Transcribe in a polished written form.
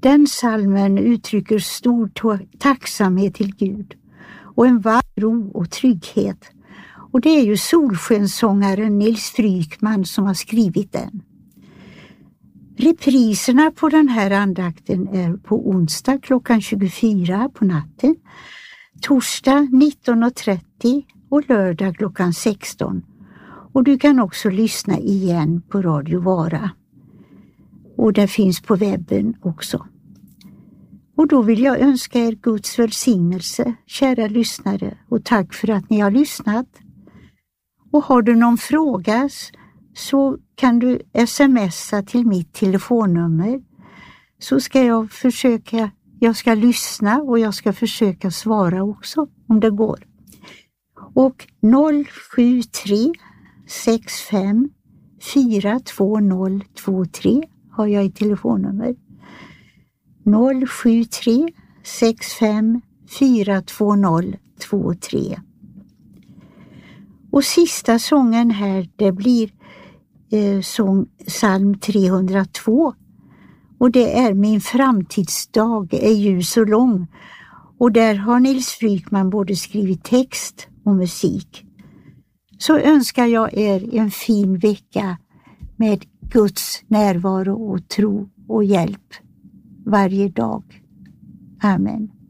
Den psalmen uttrycker stor tacksamhet till Gud och en varm ro och trygghet. Och det är ju solskenssångaren Nils Frykman som har skrivit den. Repriserna på den här andakten är på onsdag klockan 24 på natten, torsdag 19.30 och lördag klockan 16. Och du kan också lyssna igen på Radio Vara. Och det finns på webben också. Och då vill jag önska er Guds välsignelse, kära lyssnare, och tack för att ni har lyssnat. Och har du någon fråga så kan du smsa till mitt telefonnummer, så ska jag ska lyssna och jag ska försöka svara också om det går. Och 073 65 42023 har jag i telefonnummer. 073 65 42023. Och sista sången här, det blir psalm 302. Och det är Min framtidsdag är ljus och lång. Och där har Nils Frykman både skrivit text och musik. Så önskar jag er en fin vecka med Guds närvaro och tro och hjälp varje dag. Amen.